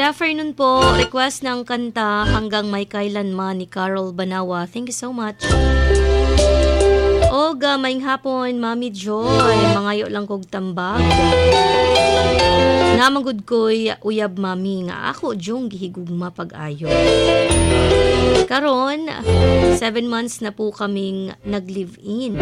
afternoon po. Request ng kanta Hanggang May Kailanman ni Carol Banawa. Thank you so much. Og, maing hapon, Mami Joy. Mangayo lang kog tambag. Namagod ko'y uyab, Mami, nga ako jong gihigugma pag-ayo. Karon, 7 months na po kaming nag-live-in.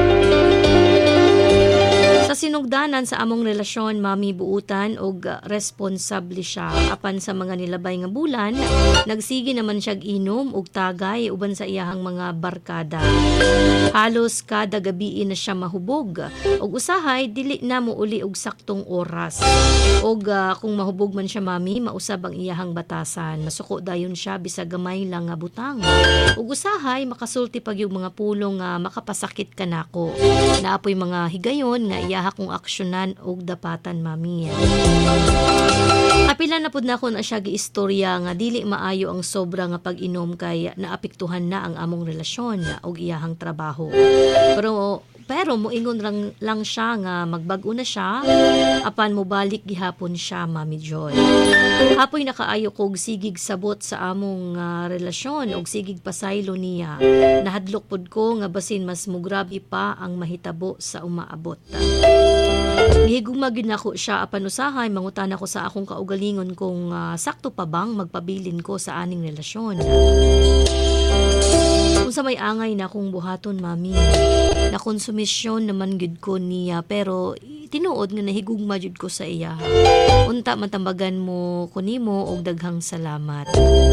Sa sinugdanan sa among relasyon, Mami, buutan og responsable siya. Apan sa mga nilabay nga bulan, nagsigi naman siya inom og tagay uban sa iyahang mga barkada. Halos kada gabi na siya mahubog. Og usahay, dili na mo uli og saktong oras. Og kung mahubog man siya, Mami, mausab ang iyahang batasan. Masuko dayon siya bisag gamay lang nga butang. Og usahay, makasulti pag yung mga pulong nga makapasakit ka nako. Naapoy mga higayon nga iyaha kong aksyonan og dapatan, Mami. Kapila na pud na ko na siya giistorya nga dili maayo ang sobra nga pag-inom kay naapektuhan na ang among relasyon og iyahang trabaho. Pero moingon lang siya nga magbag-o na siya apan mobalik gihapon siya, Mami Joy. Hapoy nakaayo kog sigig sabot sa among relasyon og sigig pasaylo niya. Nahadlok pud ko nga basin mas mugrabe pa ang mahitabo sa umaabot. Gihigugma gyud nako siya apan usahay mangutan ako sa akong kaugalingon kung sakto pa bang magpabilin ko sa aning relasyon. Unsa may angay na akong buhaton, Mami. Nakonsumisyon naman gyud ko niya pero tinuod nga nahigugma gyud ko sa iya. Unta matambagan mo kunimo og daghang salamat.